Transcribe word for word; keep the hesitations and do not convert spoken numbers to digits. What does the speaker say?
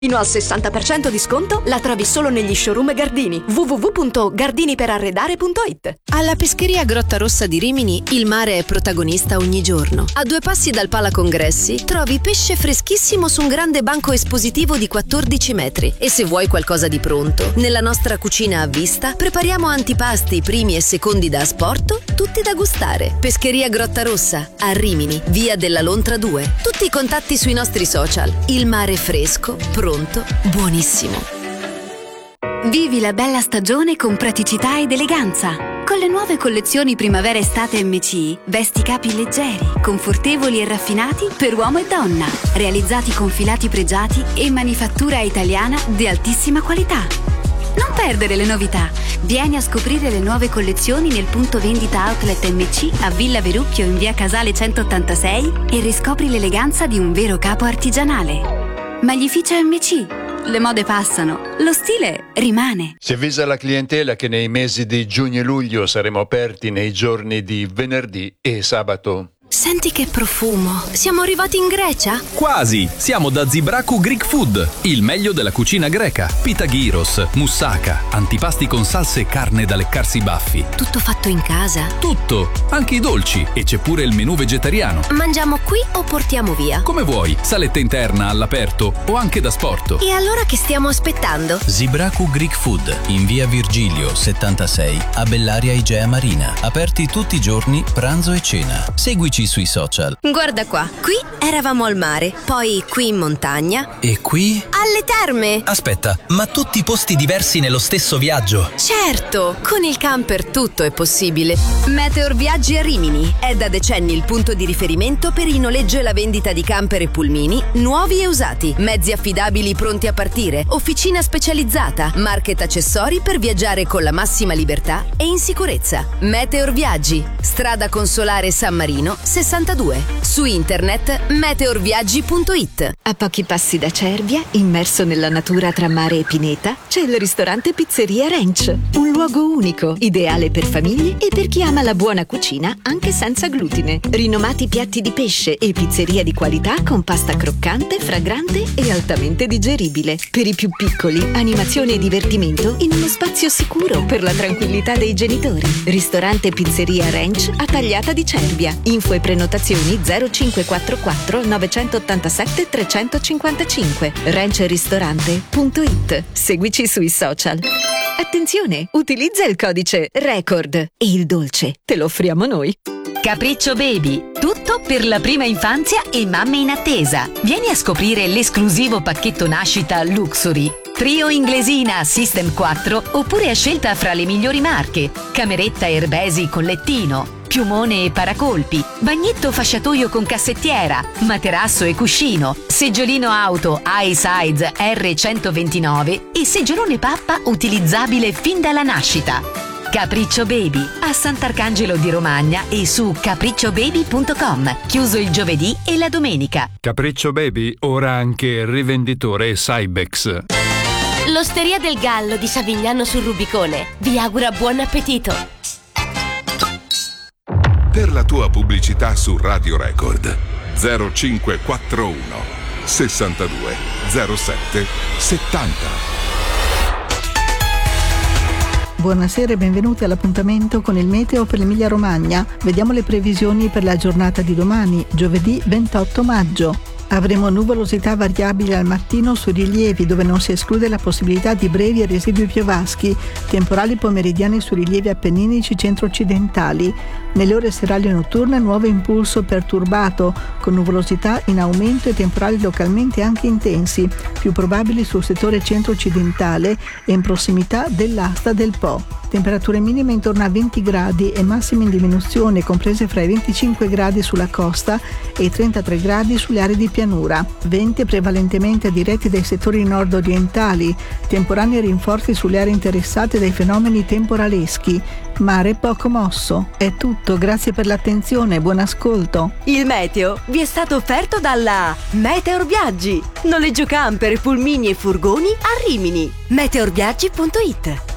Fino al sessanta per cento di sconto la trovi solo negli showroom Gardini. w w w punto gardini per arredare punto i t. Alla pescheria Grotta Rossa di Rimini il mare è protagonista ogni giorno. A due passi dal Pala Congressi trovi pesce freschissimo su un grande banco espositivo di quattordici metri. E se vuoi qualcosa di pronto, nella nostra cucina a vista prepariamo antipasti primi e secondi da asporto, tutti da gustare. Pescheria Grotta Rossa a Rimini, via della Lontra due. Tutti i contatti sui nostri social. Il mare fresco, pronto, buonissimo. Vivi la bella stagione con praticità ed eleganza. Con le nuove collezioni primavera-estate M C, vesti capi leggeri, confortevoli e raffinati per uomo e donna, realizzati con filati pregiati e manifattura italiana di altissima qualità. Non perdere le novità. Vieni a scoprire le nuove collezioni nel punto vendita outlet M C a Villa Verucchio in via Casale centottantasei e riscopri l'eleganza di un vero capo artigianale. Maglificio M C. Le mode passano, lo stile rimane. Si avvisa la clientela che nei mesi di giugno e luglio saremo aperti nei giorni di venerdì e sabato. Senti che profumo! Siamo arrivati in Grecia? Quasi! Siamo da Zibraku Greek Food, il meglio della cucina greca. Pita gyros, moussaka, antipasti con salse e carne da leccarsi i baffi. Tutto fatto in casa? Tutto! Anche i dolci, e c'è pure il menù vegetariano. Mangiamo qui o portiamo via? Come vuoi, saletta interna, all'aperto o anche da sport. E allora che stiamo aspettando? Zibraku Greek Food, in via Virgilio settantasei, a Bellaria Igea Marina. Aperti tutti i giorni, pranzo e cena. Seguici sui social. Guarda qua, qui eravamo al mare, poi qui in montagna. E qui? Alle terme! Aspetta, ma tutti posti diversi nello stesso viaggio? Certo, con il camper tutto è possibile. Meteor Viaggi a Rimini è da decenni il punto di riferimento per il noleggio e la vendita di camper e pulmini nuovi e usati, mezzi affidabili pronti a partire, officina specializzata, market accessori per viaggiare con la massima libertà e in sicurezza. Meteor Viaggi, strada Consolare San Marino sessantadue. Su internet meteorviaggi punto i t. A pochi passi da Cervia, immerso nella natura tra mare e pineta, c'è il ristorante Pizzeria Ranch. Un luogo unico, ideale per famiglie e per chi ama la buona cucina anche senza glutine. Rinomati piatti di pesce e pizzeria di qualità con pasta croccante, fragrante e altamente digeribile. Per i più piccoli, animazione e divertimento in uno spazio sicuro per la tranquillità dei genitori. Ristorante Pizzeria Ranch a Tagliata di Cervia. Info e prenotazioni zero cinque quattro quattro nove otto sette tre cinque cinque. ranchristorante punto i t. Seguici sui social. Attenzione, utilizza il codice RECORD e il dolce te lo offriamo noi. Capriccio Baby, tutto per la prima infanzia e mamme in attesa. Vieni a scoprire l'esclusivo pacchetto nascita Luxury. Trio inglesina System quattro oppure a scelta fra le migliori marche. Cameretta Herbesi con lettino, piumone e paracolpi, bagnetto fasciatoio con cassettiera, materasso e cuscino, seggiolino auto iSize R centoventinove e seggiolone pappa utilizzabile fin dalla nascita. Capriccio Baby a Sant'Arcangelo di Romagna e su capriccio baby punto com. Chiuso il giovedì e la domenica. Capriccio Baby ora anche rivenditore Cybex. L'Osteria del Gallo di Savigliano sul Rubicone vi augura buon appetito. Per la tua pubblicità su Radio Record zero cinque quattro uno sessantadue zero sette settanta. Buonasera e benvenuti all'appuntamento con il meteo per l'Emilia Romagna. Vediamo le previsioni per la giornata di domani, giovedì ventotto maggio. Avremo nuvolosità variabile al mattino sui rilievi, dove non si esclude la possibilità di brevi e residui piovaschi, temporali pomeridiani sui rilievi appenninici centro-occidentali. Nelle ore serali e notturne nuovo impulso perturbato, con nuvolosità in aumento e temporali localmente anche intensi, più probabili sul settore centro-occidentale e in prossimità dell'asta del Po. Temperature minime intorno a venti gradi e massime in diminuzione, comprese fra i venticinque gradi sulla costa e i trentatré gradi sulle aree di pianura. Venti prevalentemente diretti dai settori nord-orientali, temporanei rinforzi sulle aree interessate dai fenomeni temporaleschi. Mare poco mosso. È tutto, grazie per l'attenzione, buon ascolto. Il meteo vi è stato offerto dalla Meteor Viaggi. Noleggio camper, pulmini e furgoni a Rimini. meteorviaggi punto it.